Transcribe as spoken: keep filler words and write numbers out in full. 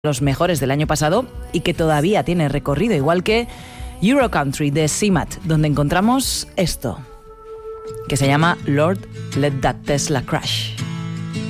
los mejores del año pasado y que todavía tiene recorrido, igual que Euro Country de Simat, donde encontramos esto, que se llama Lord Let That Tesla Crash.